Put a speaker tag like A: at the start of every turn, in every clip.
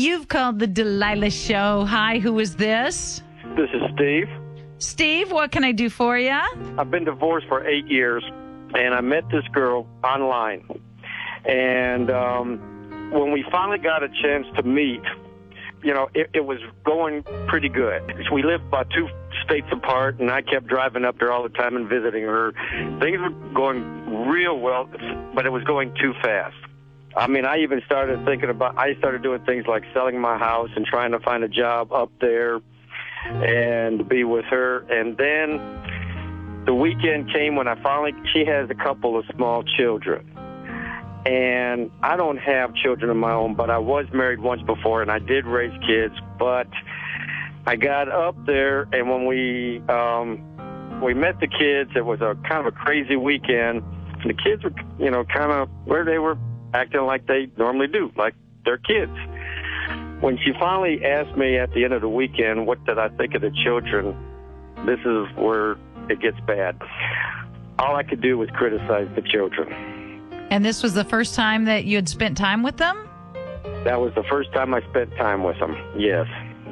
A: You've called the Delilah Show. Hi, who is this?
B: This is Steve.
A: Steve, what can I do for you?
B: I've been divorced for 8 years, and I met this girl online. And when we finally got a chance to meet, it was going pretty good. We lived about 2 states apart, and I kept driving up there all the time and visiting her. Things were going real well, but it was going too fast. I mean, I started doing things like selling my house and trying to find a job up there and be with her. And then the weekend came when she has a couple of small children. And I don't have children of my own, but I was married once before, and I did raise kids. But I got up there, and when we met the kids, it was a kind of a crazy weekend. And the kids were, kind of where they were acting like they normally do, like they're kids. When she finally asked me at the end of the weekend, what did I think of the children, this is where it gets bad. All I could do was criticize the children.
A: And this was the first time that you had spent time with them?
B: That was the first time I spent time with them, yes.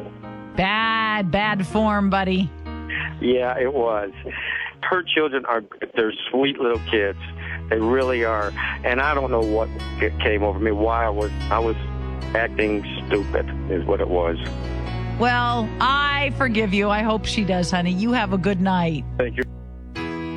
A: Bad form, buddy.
B: Yeah, it was. Her children they're sweet little kids. They really are. And I don't know what came over me, why I was acting stupid is what it was.
A: Well, I forgive you. I hope she does, honey. You have a good night.
B: Thank you.